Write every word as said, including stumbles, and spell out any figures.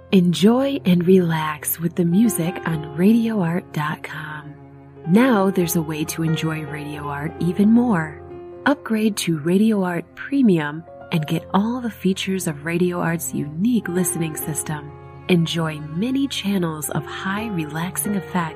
Enjoy and relax with the music on radio art dot com. Now there's a way to enjoy Radio Art even more. Upgrade to Radio Art Premium and get all the features of Radio Art's unique listening system. Enjoy many channels of high relaxing effects